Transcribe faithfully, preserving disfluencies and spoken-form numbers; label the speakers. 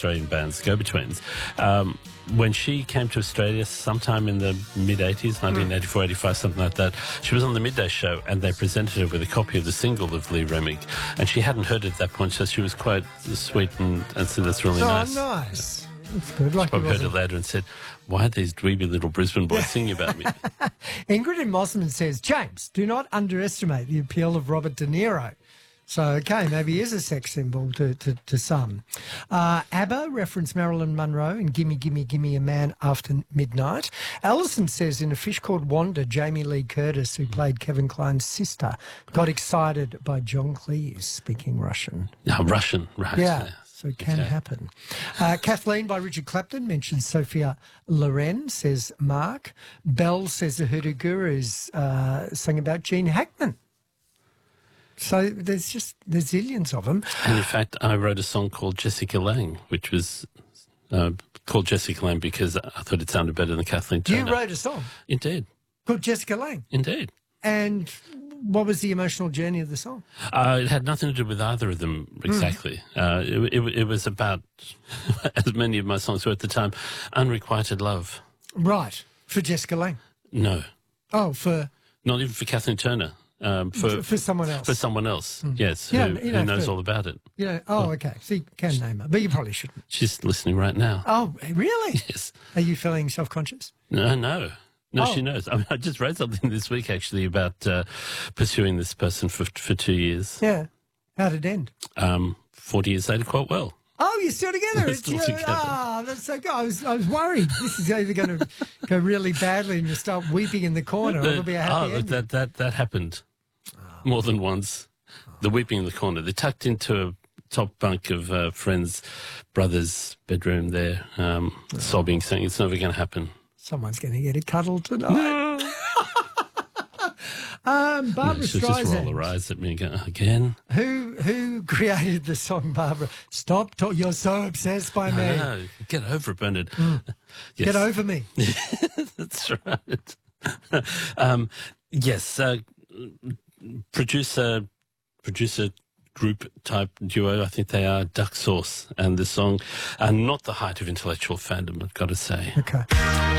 Speaker 1: Australian bands, Go-Betweens. Um, when she came to Australia sometime in the mid-eighties, nineteen eighty-four, eighty-five, something like that, she was on the Midday Show and they presented her with a copy of the single of Lee Remick, and she hadn't heard it at that point, so she was quite sweet and, and said, that's really
Speaker 2: Oh,
Speaker 1: nice.
Speaker 2: nice. That's good. Like
Speaker 1: Probably heard it later and said, why are these dweeby little Brisbane boys singing about me?
Speaker 2: Ingrid in Mosman says, James, do not underestimate the appeal of Robert De Niro. So, okay, maybe he is a sex symbol to, to, to some. Uh, ABBA referenced Marilyn Monroe in Gimme, Gimme, Gimme a Man After Midnight. Alison says in A Fish Called Wanda, Jamie Lee Curtis, who played Kevin Kline's sister, got excited by John Cleese speaking Russian.
Speaker 1: Oh, Russian, right.
Speaker 2: Yeah. So it can
Speaker 1: Okay.
Speaker 2: happen. Uh, Kathleen by Richard Clapton mentions Sophia Loren, says Mark. Bell says the Hoodoo Gurus uh, sang about Gene Hackman. So there's just, there's zillions of them.
Speaker 1: And in fact, I wrote a song called Jessica Lange, which was uh, called Jessica Lange because I thought it sounded better than Kathleen Turner.
Speaker 2: You wrote a song
Speaker 1: Indeed.
Speaker 2: called Jessica Lange.
Speaker 1: Indeed.
Speaker 2: And what was the emotional journey of the song?
Speaker 1: Uh, it had nothing to do with either of them exactly. Mm. Uh, it, it, it was about, as many of my songs were at the time, unrequited love.
Speaker 2: Right. For Jessica Lange?
Speaker 1: No.
Speaker 2: Oh, for...
Speaker 1: Not even for Kathleen Turner. Um, for,
Speaker 2: for someone else.
Speaker 1: For someone else, mm. yes,
Speaker 2: yeah,
Speaker 1: who, who knows all about it.
Speaker 2: Yeah. Oh, okay. So you can name her, but you probably shouldn't.
Speaker 1: She's listening right now.
Speaker 2: Oh, really?
Speaker 1: Yes.
Speaker 2: Are you feeling self-conscious?
Speaker 1: No, no. No,
Speaker 2: oh.
Speaker 1: she knows. I, mean, I just read something this week, actually, about uh, pursuing this person for for two years.
Speaker 2: Yeah. How did it end?
Speaker 1: Um, Forty years later, quite well.
Speaker 2: Oh, you're still together.
Speaker 1: We're still together.
Speaker 2: Ah, that's so good. I was, I was worried. This is either going to go really badly and you start weeping in the corner, or it'll be a happy
Speaker 1: oh,
Speaker 2: ending.
Speaker 1: that that that happened oh. more than once. Oh. The weeping in the corner. They tucked into a top bunk of uh, friends' brother's bedroom there, um, oh. sobbing, saying it's never going to happen.
Speaker 2: Someone's going to get a cuddle tonight. um, Barbara
Speaker 1: no, she'll
Speaker 2: Streisand.
Speaker 1: just roll her eyes at me again.
Speaker 2: Who who created the song, Barbara? Stop, talk, you're so obsessed by me.
Speaker 1: I know. Get over it, Bernard.
Speaker 2: Mm. Yes. Get over me.
Speaker 1: That's right. um, yes, uh, producer, producer group type duo, I think they are Duck Sauce, and the song, uh, not the height of intellectual fandom, I've got to say.
Speaker 2: Okay.